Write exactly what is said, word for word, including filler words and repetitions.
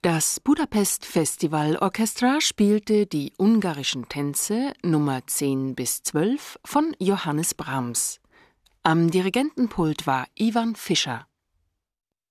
Das Budapest Festival Orchestra spielte die ungarischen Tänze Nummer zehn bis zwölf von Johannes Brahms. Am Dirigentenpult war Ivan Fischer.